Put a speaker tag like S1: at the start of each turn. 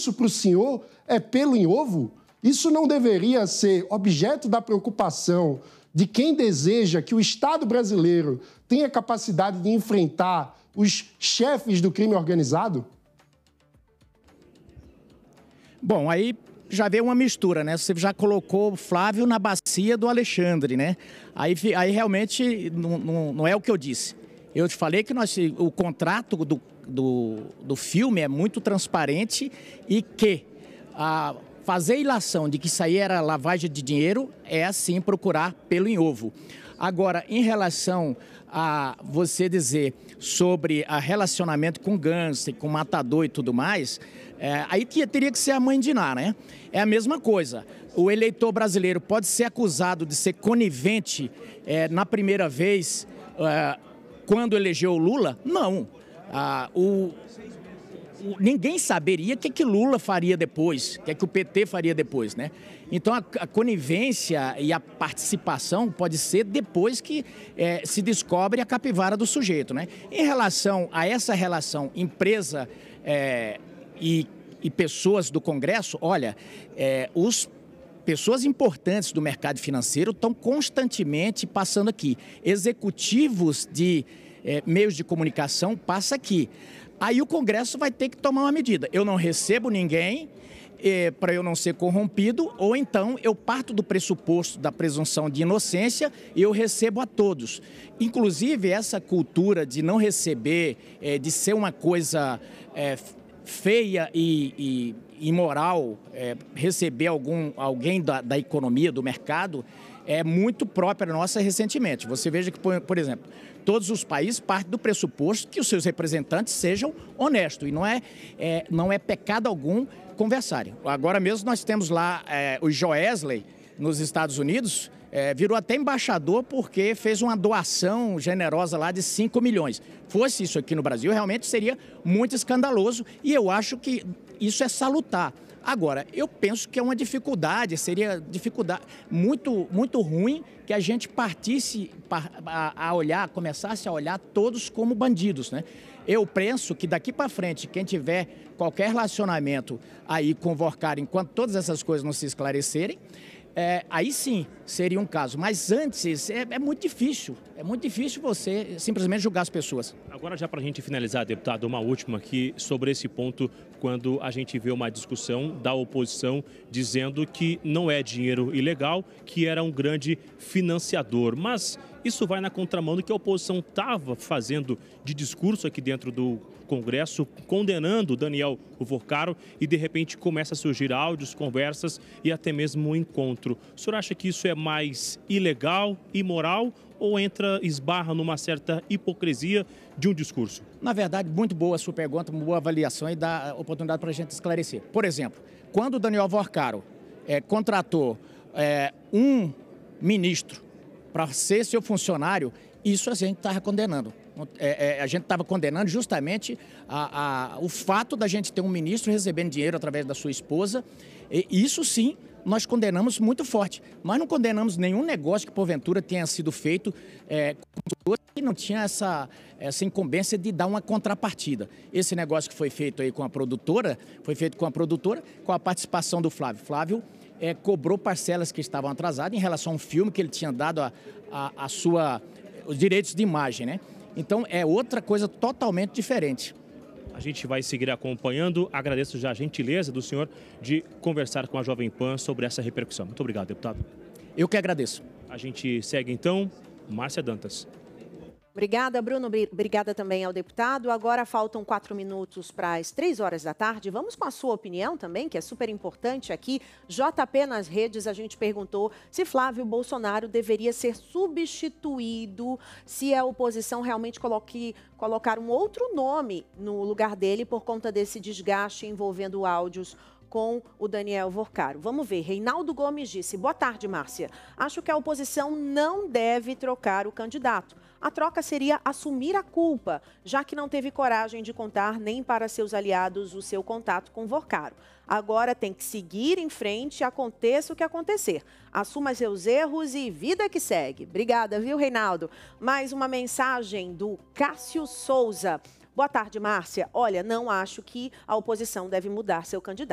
S1: isso para o senhor é pelo em ovo? Isso não deveria ser objeto da preocupação de quem deseja que o Estado brasileiro tenha capacidade de enfrentar os chefes do crime organizado?
S2: Bom, aí já veio uma mistura, né? Você já colocou o Flávio na bacia do Alexandre, né? Aí realmente não é o que eu disse. Eu te falei que o contrato do filme é muito transparente e que fazer ilação de que isso aí era lavagem de dinheiro é, assim, procurar pelo em ovo. Agora, em relação a você dizer sobre relacionamento com gangster, com matador e tudo mais, aí teria que ser a mãe de Ná, né? É a mesma coisa. O eleitor brasileiro pode ser acusado de ser conivente na primeira vez, quando elegeu o Lula? Não. Ninguém saberia o que Lula faria depois, o que o PT faria depois, né? Então, a conivência e a participação pode ser depois que se descobre a capivara do sujeito, né? Em relação a essa relação empresa e pessoas do Congresso, olha, pessoas importantes do mercado financeiro estão constantemente passando aqui. Executivos de meios de comunicação passam aqui. Aí o Congresso vai ter que tomar uma medida. Eu não recebo ninguém para eu não ser corrompido, ou então eu parto do pressuposto da presunção de inocência e eu recebo a todos. Inclusive, essa cultura de não receber, de ser uma coisa feia e imoral, receber alguém da economia, do mercado, é muito própria nossa recentemente. Você veja que, por exemplo, todos os países partem do pressuposto que os seus representantes sejam honestos. E não é pecado algum conversarem. Agora mesmo nós temos lá o Joesley, nos Estados Unidos, virou até embaixador porque fez uma doação generosa lá de 5 milhões. Fosse isso aqui no Brasil, realmente seria muito escandaloso e eu acho que isso é salutar. Agora, eu penso que é uma dificuldade, seria dificuldade muito, muito ruim que a gente partisse começasse a olhar todos como bandidos, né? Eu penso que daqui para frente, quem tiver qualquer relacionamento aí com o Vorcar, enquanto todas essas coisas não se esclarecerem, aí sim seria um caso. Mas antes é muito difícil você simplesmente julgar as pessoas.
S3: Agora, já para a gente finalizar, deputado, uma última aqui sobre esse ponto, quando a gente vê uma discussão da oposição dizendo que não é dinheiro ilegal, que era um grande financiador. Mas isso vai na contramão do que a oposição estava fazendo de discurso aqui dentro do Congresso, condenando Daniel Vorcaro, e de repente começa a surgir áudios, conversas e até mesmo um encontro. O senhor acha que isso é mais ilegal, imoral, ou esbarra numa certa hipocrisia de um discurso?
S2: Na verdade, muito boa a sua pergunta, uma boa avaliação e dá oportunidade para a gente esclarecer. Por exemplo, quando o Daniel Vorcaro contratou um ministro para ser seu funcionário, isso a gente estava condenando. A gente estava condenando justamente o fato da gente ter um ministro recebendo dinheiro através da sua esposa. E isso sim, nós condenamos muito forte. Nós não condenamos nenhum negócio que porventura tenha sido feito que não tinha essa incumbência de dar uma contrapartida. Esse negócio que foi feito aí com a produtora, com a participação do Flávio. Flávio cobrou parcelas que estavam atrasadas em relação a um filme que ele tinha dado os direitos de imagem, né? Então, é outra coisa totalmente diferente.
S3: A gente vai seguir acompanhando. Agradeço já a gentileza do senhor de conversar com a Jovem Pan sobre essa repercussão. Muito obrigado, deputado.
S2: Eu que agradeço.
S3: A gente segue, então. Márcia Dantas.
S4: Obrigada, Bruno. Obrigada também ao deputado. Agora faltam 4 minutos para as 3 horas da tarde. Vamos com a sua opinião também, que é super importante aqui. JP nas redes, a gente perguntou se Flávio Bolsonaro deveria ser substituído, se a oposição realmente colocar um outro nome no lugar dele por conta desse desgaste envolvendo áudios com o Daniel Vorcaro. Vamos ver. Reinaldo Gomes disse: boa tarde, Márcia. Acho que a oposição não deve trocar o candidato. A troca seria assumir a culpa, já que não teve coragem de contar nem para seus aliados o seu contato com Vorcaro. Agora tem que seguir em frente, aconteça o que acontecer. Assuma seus erros e vida que segue. Obrigada, viu, Reinaldo? Mais uma mensagem do Cássio Souza. Boa tarde, Márcia. Olha, não acho que a oposição deve mudar seu candidato.